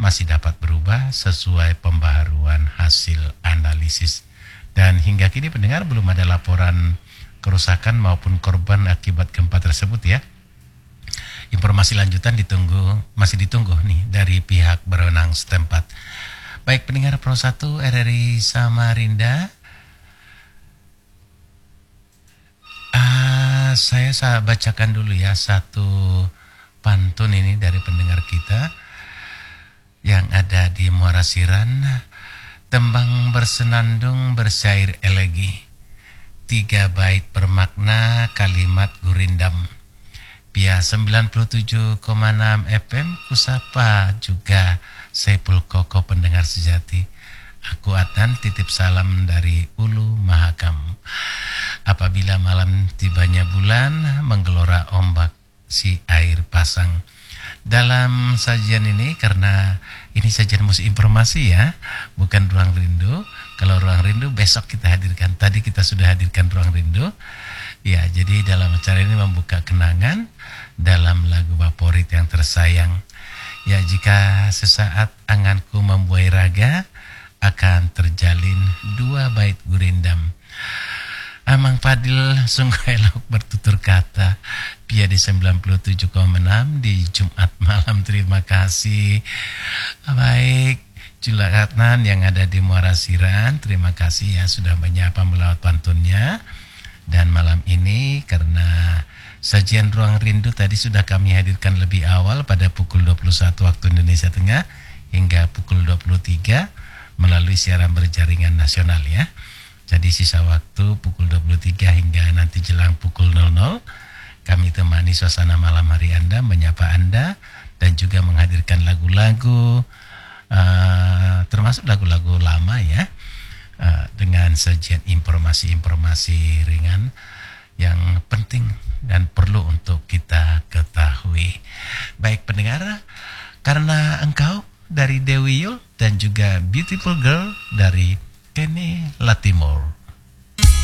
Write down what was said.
masih dapat berubah sesuai pembaharuan hasil analisis. Dan hingga kini pendengar belum ada laporan kerusakan maupun korban akibat gempa tersebut ya. Informasi lanjutan masih ditunggu nih dari pihak berwenang setempat. Baik pendengar Pro 1 RRI Samarinda, saya bacakan dulu ya satu pantun ini dari pendengar kita yang ada di Muara Siran. Tembang bersenandung bersyair elegi, 3 bait bermakna kalimat gurindam. Pia 97,6 FM kusapa juga Saiful Koko pendengar sejati. Aku Adnan titip salam dari Ulu Mahakam. Apabila malam tibanya bulan menggelora ombak si air pasang. Dalam sajian ini, karena ini sajian musik informasi ya, bukan Ruang Rindu. Kalau Ruang Rindu besok kita hadirkan. Tadi kita sudah hadirkan Ruang Rindu. Ya, jadi dalam acara ini membuka kenangan dalam lagu favorit yang tersayang. Ya, jika sesaat anganku membuai raga, akan terjalin 2 bait gurindam. Amang Fadil sungguh elok bertutur kata. Pia di 97,6 di Jumat malam. Terima kasih. Baik, Jula Katnan yang ada di Muara Siran, terima kasih ya sudah menyapa melawat pantunnya. Dan malam ini karena sajian Ruang Rindu tadi sudah kami hadirkan lebih awal pada pukul 21 waktu Indonesia Tengah hingga pukul 23 melalui siaran berjaringan nasional ya. Jadi sisa waktu pukul 23 hingga nanti jelang pukul 00 kami temani suasana malam hari Anda, menyapa Anda dan juga menghadirkan lagu-lagu termasuk lagu-lagu lama ya, dengan sajian informasi-informasi ringan yang penting dan perlu untuk kita ketahui. Baik pendengar, karena engkau dari Dewi Yul dan juga Beautiful Girl dari Kenny Latimore.